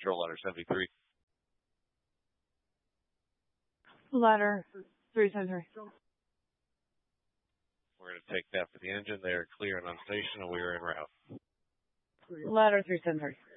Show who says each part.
Speaker 1: control ladder 73.
Speaker 2: Ladder 373.
Speaker 1: We're going to take that for the engine. They are clear and on station, and we are en route.
Speaker 2: Ladder 373.